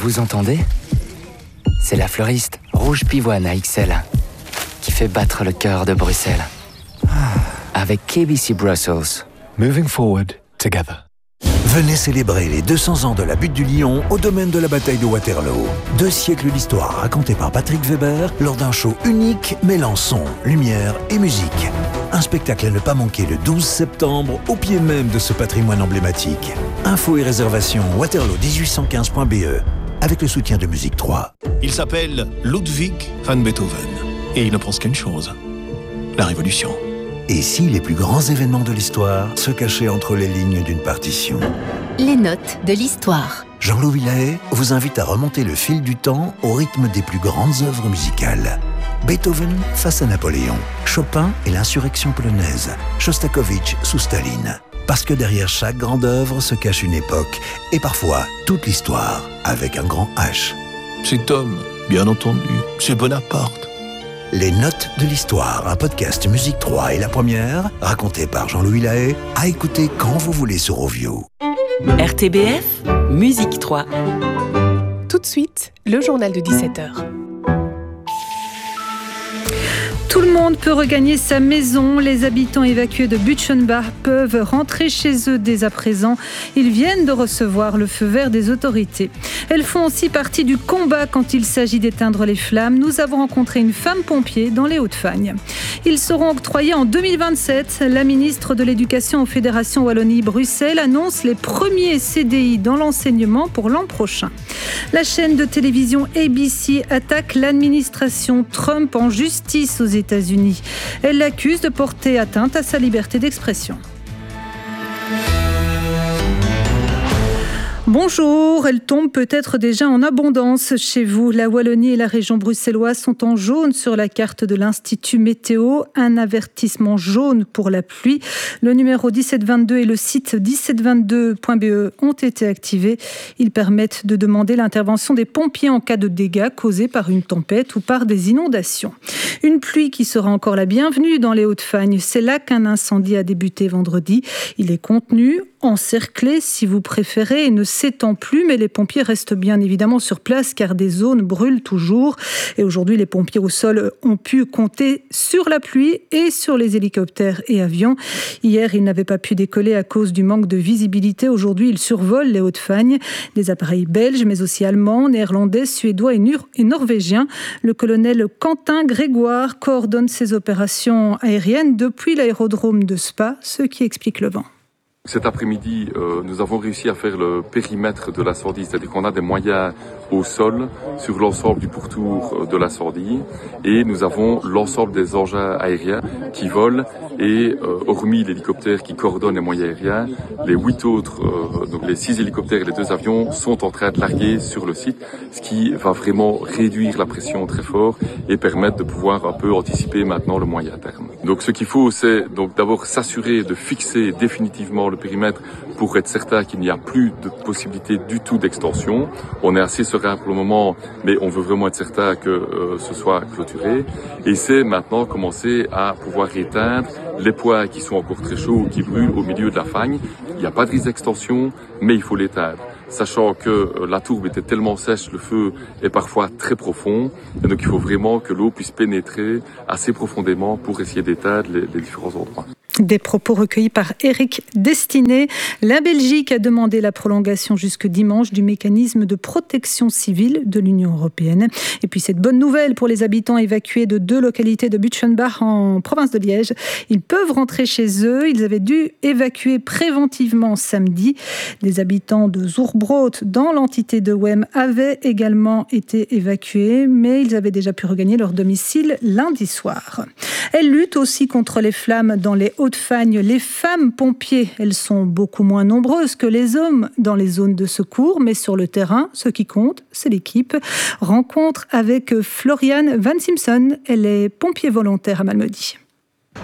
Vous entendez ? C'est la fleuriste Rouge Pivoine à XL qui fait battre le cœur de Bruxelles. Avec KBC Brussels. Moving forward together. Venez célébrer les 200 ans de la butte du Lion au domaine de la bataille de Waterloo. 2 siècles d'histoire racontée par Patrick Weber lors d'un show unique mêlant son, lumière et musique. Un spectacle à ne pas manquer le 12 septembre au pied même de ce patrimoine emblématique. Infos et réservations waterloo1815.be avec le soutien de Musique 3. Il s'appelle Ludwig van Beethoven et il ne pense qu'une chose, la révolution. Et si les plus grands événements de l'histoire se cachaient entre les lignes d'une partition ? Les notes de l'histoire. Jean-Louis Lahaye vous invite à remonter le fil du temps au rythme des plus grandes œuvres musicales. Beethoven face à Napoléon, Chopin et l'insurrection polonaise, Shostakovich sous Staline. Parce que derrière chaque grande œuvre se cache une époque et parfois toute l'histoire avec un grand H. Cet homme, bien entendu, c'est Bonaparte. Les notes de l'histoire, un podcast Musique 3 et La Première, raconté par Jean-Louis Lahaye, à écouter quand vous voulez sur Ovio. RTBF, Musique 3. Tout de suite, le journal de 17h. Tout le monde peut regagner sa maison. Les habitants évacués de Butchenbach peuvent rentrer chez eux dès à présent. Ils viennent de recevoir le feu vert des autorités. Elles font aussi partie du combat quand il s'agit d'éteindre les flammes. Nous avons rencontré une femme pompier dans les Hauts-de-Fagne. Ils seront octroyés en 2027. La ministre de l'Éducation aux Fédérations Wallonie-Bruxelles annonce les premiers CDI dans l'enseignement pour l'an prochain. La chaîne de télévision ABC attaque l'administration Trump en justice aux États-Unis. Elle l'accuse de porter atteinte à sa liberté d'expression. Bonjour, elle tombe peut-être déjà en abondance chez vous. La Wallonie et la région bruxelloise sont en jaune sur la carte de l'Institut Météo. Un avertissement jaune pour la pluie. Le numéro 1722 et le site 1722.be ont été activés. Ils permettent de demander l'intervention des pompiers en cas de dégâts causés par une tempête ou par des inondations. Une pluie qui sera encore la bienvenue dans les Hauts-de-Fagne. C'est là qu'un incendie a débuté vendredi. Il est contenu, encerclé si vous préférez, et ne s'étend plus, mais les pompiers restent bien évidemment sur place car des zones brûlent toujours. Et aujourd'hui, les pompiers au sol ont pu compter sur la pluie et sur les hélicoptères et avions. Hier, ils n'avaient pas pu décoller à cause du manque de visibilité. Aujourd'hui, ils survolent les Hauts-de-Fagne. Des appareils belges, mais aussi allemands, néerlandais, suédois et norvégiens. Le colonel Quentin Grégoire coordonne ces opérations aériennes depuis l'aérodrome de Spa, ce qui explique le vent. Cet après-midi, nous avons réussi à faire le périmètre de l'incendie, c'est-à-dire qu'on a des moyens au sol sur l'ensemble du pourtour de l'incendie et nous avons l'ensemble des engins aériens qui volent et hormis l'hélicoptère qui coordonne les moyens aériens, les 8 autres, donc les 6 hélicoptères et les 2 avions sont en train de larguer sur le site, ce qui va vraiment réduire la pression très fort et permettre de pouvoir un peu anticiper maintenant le moyen terme. Donc ce qu'il faut, c'est donc d'abord s'assurer de fixer définitivement le périmètre pour être certain qu'il n'y a plus de possibilité du tout d'extension. On est assez serein pour le moment, mais on veut vraiment être certain que ce soit clôturé. Et c'est maintenant commencer à pouvoir éteindre les points qui sont encore très chauds ou qui brûlent au milieu de la fagne. Il n'y a pas de risque d'extension, mais il faut l'éteindre. Sachant que la tourbe était tellement sèche, le feu est parfois très profond. Et donc il faut vraiment que l'eau puisse pénétrer assez profondément pour essayer d'éteindre les différents endroits. Des propos recueillis par Éric Destiné. La Belgique a demandé la prolongation jusque dimanche du mécanisme de protection civile de l'Union européenne. Et puis cette bonne nouvelle pour les habitants évacués de 2 localités de Butchenbach en province de Liège. Ils peuvent rentrer chez eux. Ils avaient dû évacuer préventivement samedi. Des habitants de Zurbrood dans l'entité de Wem avaient également été évacués, mais ils avaient déjà pu regagner leur domicile lundi soir. Elle lutte aussi contre les flammes dans les Hauts-de-Fagne. Les femmes pompiers, elles sont beaucoup moins nombreuses que les hommes dans les zones de secours, mais sur le terrain, ce qui compte, c'est l'équipe. Rencontre avec Floriane Van Simpson, elle est pompier volontaire à Malmedy.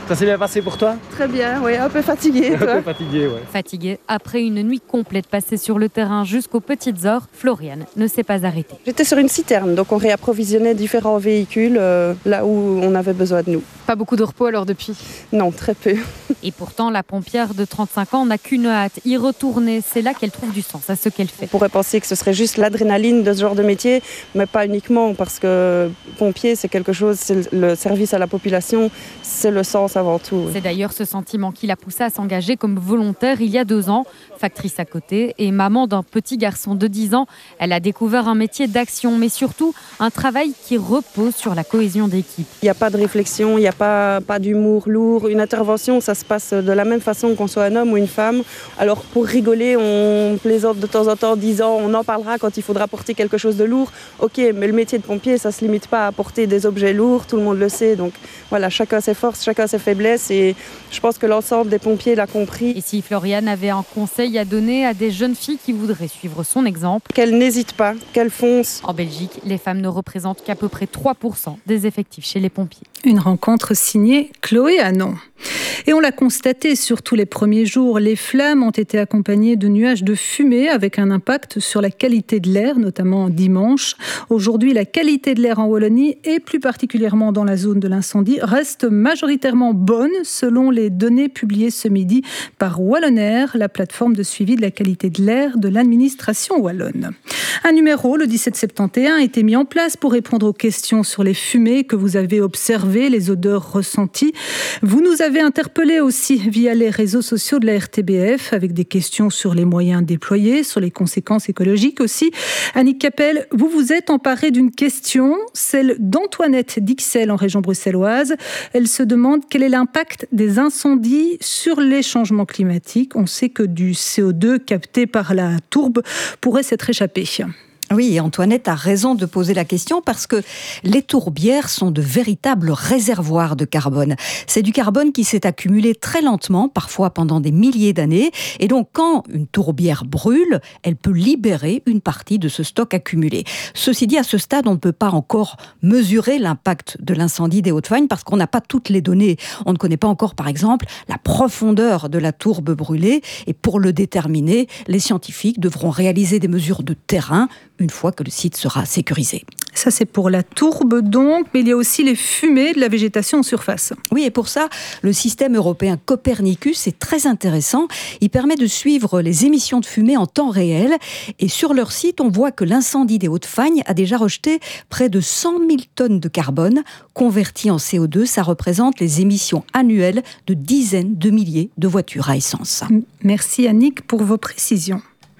Ça s'est bien passé pour toi? Très bien, oui, un peu fatigué. Un peu fatigué, ouais. Fatigué, après une nuit complète passée sur le terrain jusqu'aux petites heures, Floriane ne s'est pas arrêtée. J'étais sur une citerne, donc on réapprovisionnait différents véhicules là où on avait besoin de nous. Pas beaucoup de repos alors depuis? Non, très peu. Et pourtant, la pompière de 35 ans n'a qu'une hâte, y retourner. C'est là qu'elle trouve du sens à ce qu'elle fait. On pourrait penser que ce serait juste l'adrénaline de ce genre de métier, mais pas uniquement, parce que pompier, c'est quelque chose, c'est le service à la population, c'est le sens avant tout. C'est d'ailleurs ce sentiment qui l'a poussée à s'engager comme volontaire il y a 2 ans. Factrice à côté et maman d'un petit garçon de 10 ans, elle a découvert un métier d'action, mais surtout un travail qui repose sur la cohésion d'équipe. Il n'y a pas de réflexion, il n'y a pas d'humour lourd. Une intervention, ça se passe de la même façon qu'on soit un homme ou une femme. Alors pour rigoler, on plaisante de temps en temps, disant on en parlera quand il faudra porter quelque chose de lourd. Ok, mais le métier de pompier, ça ne se limite pas à porter des objets lourds, tout le monde le sait. Donc voilà, chacun ses forces, chacun ses faiblesses et je pense que l'ensemble des pompiers l'a compris. Et si Floriane avait un conseil à donner à des jeunes filles qui voudraient suivre son exemple? Qu'elles n'hésitent pas, qu'elles foncent. En Belgique, les femmes ne représentent qu'à peu près 3% des effectifs chez les pompiers. Une rencontre signée Chloé Hanon. Et on l'a constaté sur tous les premiers jours, les flammes ont été accompagnées de nuages de fumée avec un impact sur la qualité de l'air, notamment dimanche. Aujourd'hui, la qualité de l'air en Wallonie et plus particulièrement dans la zone de l'incendie reste majoritairement bonne selon les données publiées ce midi par Wallonair, la plateforme de suivi de la qualité de l'air de l'administration wallonne. Un numéro, le 1771, a été mis en place pour répondre aux questions sur les fumées que vous avez observées, les odeurs ressenties. Vous nous avez interpellé aussi via les réseaux sociaux de la RTBF avec des questions sur les moyens déployés, sur les conséquences écologiques aussi. Annick Capel, vous vous êtes emparée d'une question, celle d'Antoinette d'Ixelles en région bruxelloise. Elle se demande quel est l'impact des incendies sur les changements climatiques. On sait que du CO2 capté par la tourbe pourrait s'être échappé. Oui, Antoinette a raison de poser la question parce que les tourbières sont de véritables réservoirs de carbone. C'est du carbone qui s'est accumulé très lentement, parfois pendant des milliers d'années. Et donc, quand une tourbière brûle, elle peut libérer une partie de ce stock accumulé. Ceci dit, à ce stade, on ne peut pas encore mesurer l'impact de l'incendie des Hauts-de-Fagne parce qu'on n'a pas toutes les données. On ne connaît pas encore, par exemple, la profondeur de la tourbe brûlée. Et pour le déterminer, les scientifiques devront réaliser des mesures de terrain une fois que le site sera sécurisé. Ça, c'est pour la tourbe donc, mais il y a aussi les fumées de la végétation en surface. Oui, et pour ça, le système européen Copernicus est très intéressant. Il permet de suivre les émissions de fumée en temps réel. Et sur leur site, on voit que l'incendie des Hauts-de-Fagne a déjà rejeté près de 100 000 tonnes de carbone. Converti en CO2, ça représente les émissions annuelles de dizaines de milliers de voitures à essence. Merci Annick pour vos précisions.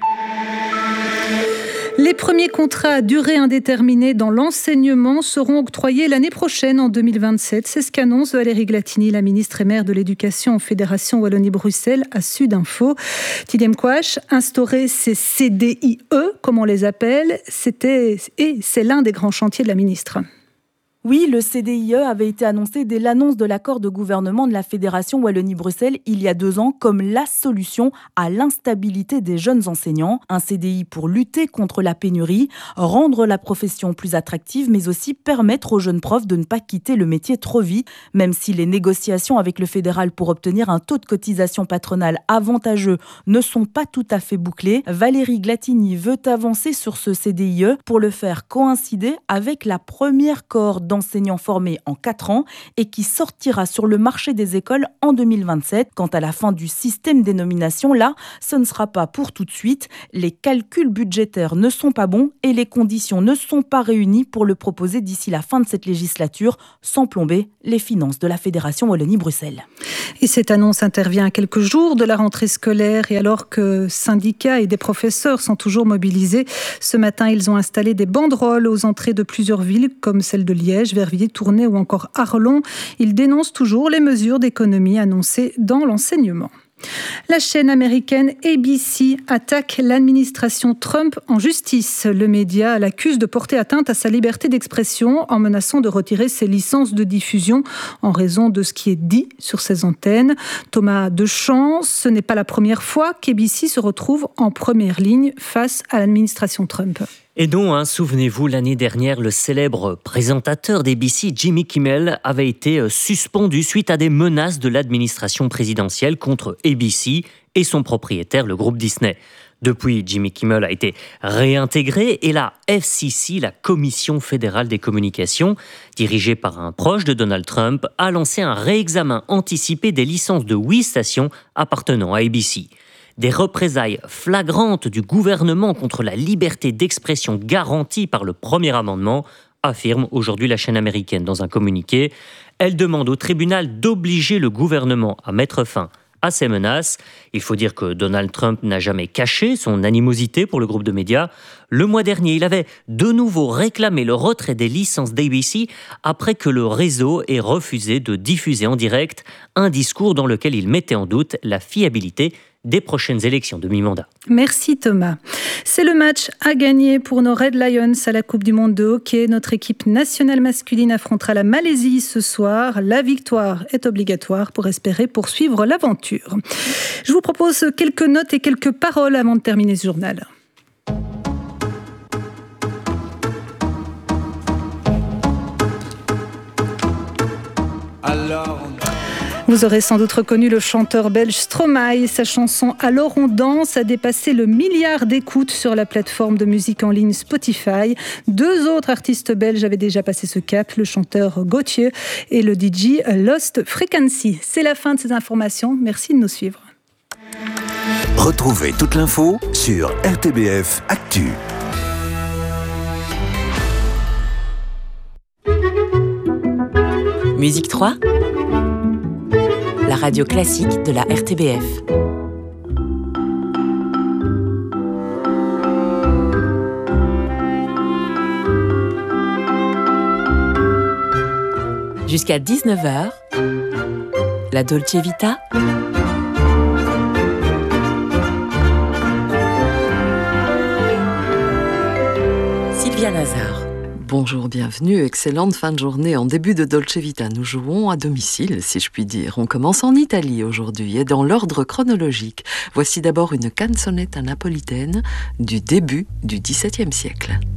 Les premiers contrats à durée indéterminée dans l'enseignement seront octroyés l'année prochaine, en 2027. C'est ce qu'annonce Valérie Glatini, la ministre et maire de l'Éducation en Fédération Wallonie-Bruxelles, à Sud Info. Tidiem Kouach, instaurer ces CDIE, comme on les appelle, c'est l'un des grands chantiers de la ministre. Oui, le CDIE avait été annoncé dès l'annonce de l'accord de gouvernement de la Fédération Wallonie-Bruxelles il y a 2 ans comme la solution à l'instabilité des jeunes enseignants. Un CDI pour lutter contre la pénurie, rendre la profession plus attractive, mais aussi permettre aux jeunes profs de ne pas quitter le métier trop vite. Même si les négociations avec le fédéral pour obtenir un taux de cotisation patronale avantageux ne sont pas tout à fait bouclées, Valérie Glatini veut avancer sur ce CDIE pour le faire coïncider avec la première cohorte d'enseignants formés en 4 ans et qui sortira sur le marché des écoles en 2027. Quant à la fin du système des nominations, là, ce ne sera pas pour tout de suite. Les calculs budgétaires ne sont pas bons et les conditions ne sont pas réunies pour le proposer d'ici la fin de cette législature, sans plomber les finances de la Fédération Wallonie-Bruxelles. Et cette annonce intervient à quelques jours de la rentrée scolaire et alors que syndicats et des professeurs sont toujours mobilisés. Ce matin, ils ont installé des banderoles aux entrées de plusieurs villes comme celle de Liège, Verviers, Tournai ou encore Arlon. Ils dénoncent toujours les mesures d'économie annoncées dans l'enseignement. La chaîne américaine ABC attaque l'administration Trump en justice. Le média l'accuse de porter atteinte à sa liberté d'expression en menaçant de retirer ses licences de diffusion en raison de ce qui est dit sur ses antennes. Thomas Deschamps, ce n'est pas la première fois qu'ABC se retrouve en première ligne face à l'administration Trump. Et non, souvenez-vous, l'année dernière, le célèbre présentateur d'ABC, Jimmy Kimmel, avait été suspendu suite à des menaces de l'administration présidentielle contre ABC et son propriétaire, le groupe Disney. Depuis, Jimmy Kimmel a été réintégré et la FCC, la Commission fédérale des communications, dirigée par un proche de Donald Trump, a lancé un réexamen anticipé des licences de 8 stations appartenant à ABC. Des représailles flagrantes du gouvernement contre la liberté d'expression garantie par le premier amendement, affirme aujourd'hui la chaîne américaine dans un communiqué. Elle demande au tribunal d'obliger le gouvernement à mettre fin à ces menaces. Il faut dire que Donald Trump n'a jamais caché son animosité pour le groupe de médias. Le mois dernier, il avait de nouveau réclamé le retrait des licences d'ABC après que le réseau ait refusé de diffuser en direct un discours dans lequel il mettait en doute la fiabilité des prochaines élections de mi-mandat. Merci Thomas. C'est le match à gagner pour nos Red Lions à la Coupe du Monde de hockey. Notre équipe nationale masculine affrontera la Malaisie ce soir. La victoire est obligatoire pour espérer poursuivre l'aventure. Je vous propose quelques notes et quelques paroles avant de terminer ce journal. Vous aurez sans doute reconnu le chanteur belge Stromae. Sa chanson « Alors on danse » a dépassé le 1 milliard d'écoutes sur la plateforme de musique en ligne Spotify. 2 autres artistes belges avaient déjà passé ce cap, le chanteur Gauthier et le DJ Lost Frequency. C'est la fin de ces informations. Merci de nous suivre. Retrouvez toute l'info sur RTBF Actu. Musique 3, la radio classique de la RTBF. Jusqu'à 19h, la Dolce Vita. Sylvia Nazar. Bonjour, bienvenue, excellente fin de journée. En début de Dolce Vita, nous jouons à domicile, si je puis dire. On commence en Italie aujourd'hui et dans l'ordre chronologique. Voici d'abord une canzonetta napolitaine du début du XVIIe siècle.